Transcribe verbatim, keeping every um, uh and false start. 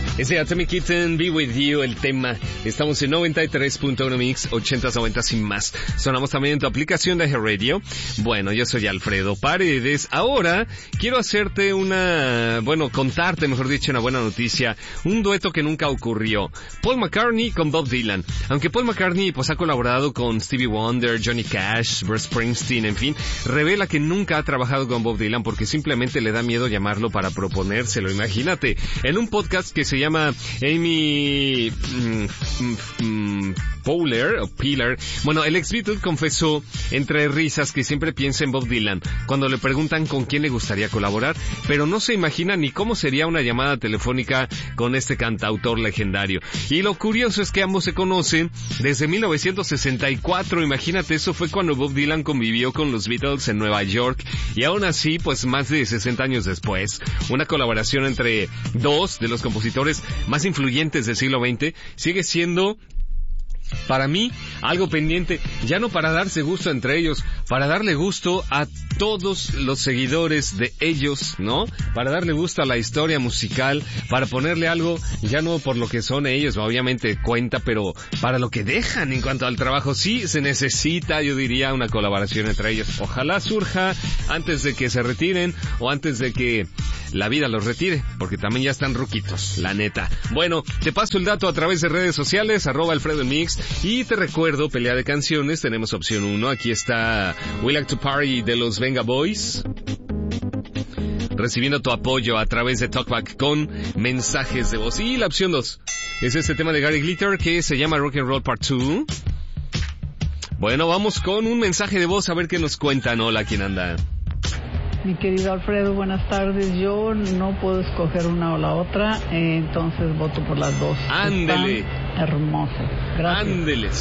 Ese Atomic Kitten, Be With You, el tema. Estamos en noventa y tres punto uno Mix, ochenta, noventa sin más. Sonamos también en tu aplicación de iHeartRadio. Bueno, yo soy Alfredo Paredes. Ahora quiero hacerte una, bueno, contarte, mejor dicho, una buena noticia. Un dueto que nunca ocurrió. Paul McCartney con Bob Dylan. Aunque Paul McCartney pues ha colaborado con Stevie Wonder, Johnny Cash, Bruce Springsteen, en fin, revela que nunca ha trabajado con Bob Dylan porque simplemente le da miedo llamarlo para proponérselo. Imagínate, en un podcast que se llama Amy mm, mm, mm, Powler o Peeler, bueno, el ex Beatle confesó entre risas que siempre piensa en Bob Dylan cuando le preguntan con quién le gustaría colaborar, pero no se imagina ni cómo sería una llamada telefónica con este cantautor legendario. Y lo curioso es que ambos se conocen desde mil novecientos sesenta y cuatro, imagínate, eso fue cuando Bob Dylan convivió con los Beatles en Nueva York, y aún así, pues más de sesenta años después, una colaboración entre dos de los compositores más influyentes del siglo veinte sigue siendo, para mí, algo pendiente, ya no para darse gusto entre ellos, para darle gusto a todos los seguidores de ellos, ¿no? Para darle gusto a la historia musical, para ponerle algo, ya no por lo que son ellos, obviamente cuenta, pero para lo que dejan en cuanto al trabajo. Sí se necesita, yo diría, una colaboración entre ellos. Ojalá surja antes de que se retiren o antes de que la vida los retire, porque también ya están ruquitos, la neta. Bueno, te paso el dato a través de redes sociales, arroba Alfredo Mix, y te recuerdo, pelea de canciones, tenemos opción uno, aquí está We Like to Party de los Venga Boys, recibiendo tu apoyo a través de Talkback con mensajes de voz. Y la opción dos es este tema de Gary Glitter que se llama Rock and Roll Part dos. Bueno, vamos con un mensaje de voz a ver qué nos cuentan. Hola, ¿quién anda? Mi querido Alfredo, buenas tardes. Yo no puedo escoger una o la otra, eh, entonces voto por las dos. Ándele. Están hermosas. Gracias. Ándele.